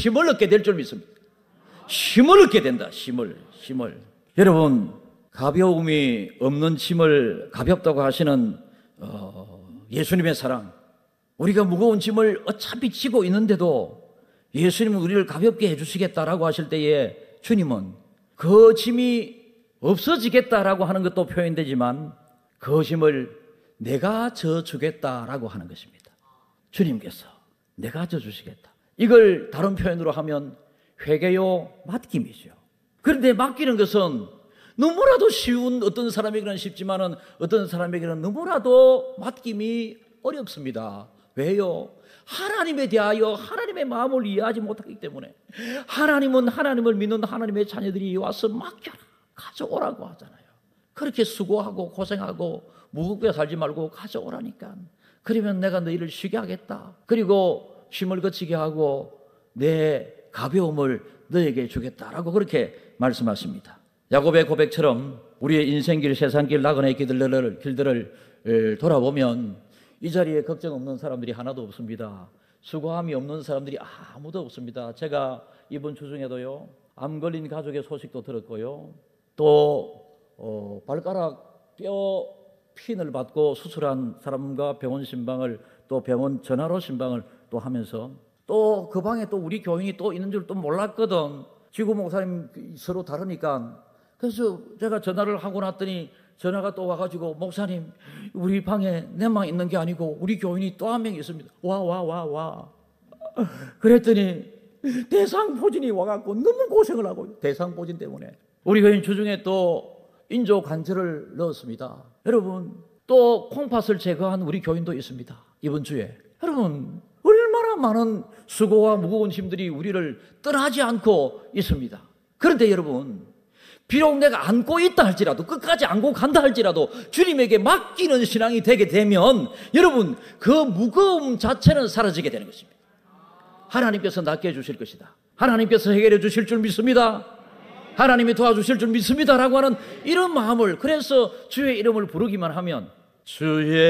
힘을 얻게 될 줄 믿습니다. 힘을 얻게 된다. 힘을. 여러분, 가벼움이 없는 짐을 가볍다고 하시는 예수님의 사랑, 우리가 무거운 짐을 어차피 지고 있는데도 예수님은 우리를 가볍게 해주시겠다라고 하실 때에 주님은 그 짐이 없어지겠다라고 하는 것도 표현되지만 그 짐을 내가 져주겠다라고 하는 것입니다. 주님께서 내가 져주시겠다. 이걸 다른 표현으로 하면 회개요 맡김이죠. 그런데 맡기는 것은 너무나도 쉬운, 어떤 사람에게는 쉽지만은 어떤 사람에게는 너무나도 맡김이 어렵습니다. 왜요? 하나님에 대하여 하나님의 마음을 이해하지 못하기 때문에. 하나님은 하나님을 믿는 하나님의 자녀들이 와서 맡겨라, 가져오라고 하잖아요. 그렇게 수고하고 고생하고 무겁게 살지 말고 가져오라니까. 그러면 내가 너희를 쉬게 하겠다. 그리고 쉼을 거치게 하고 내 가벼움을 너에게 주겠다라고 그렇게 말씀하십니다. 야곱의 고백처럼 우리의 인생길, 세상길, 나그네의 길들을 돌아보면 이 자리에 걱정 없는 사람들이 하나도 없습니다. 수고함이 없는 사람들이 아무도 없습니다. 제가 이번 주 중에도요, 암 걸린 가족의 소식도 들었고요, 또 발가락 뼈 핀을 받고 수술한 사람과 병원 신방을, 또 병원 전화로 신방을 또 하면서, 또 그 방에 또 우리 교인이 또 있는 줄 또 몰랐거든. 지구 목사님 서로 다르니까. 그래서 제가 전화를 하고 났더니 전화가 또 와가지고, 목사님, 우리 방에 내만 있는 게 아니고 우리 교인이 또 한 명 있습니다. 와. 그랬더니 대상포진이 와갖고 너무 고생을 하고, 대상포진 때문에. 우리 교인 주중에 또 인조 관절을 넣었습니다. 여러분, 또 콩팥을 제거한 우리 교인도 있습니다. 이번 주에. 여러분, 얼마나 많은 수고와 무거운 힘들이 우리를 떠나지 않고 있습니다. 그런데 여러분, 비록 내가 안고 있다 할지라도, 끝까지 안고 간다 할지라도 주님에게 맡기는 신앙이 되게 되면 여러분, 그 무거움 자체는 사라지게 되는 것입니다. 하나님께서 낫게 해주실 것이다. 하나님께서 해결해 주실 줄 믿습니다. 하나님이 도와주실 줄 믿습니다라고 하는 이런 마음을, 그래서 주의 이름을 부르기만 하면 주의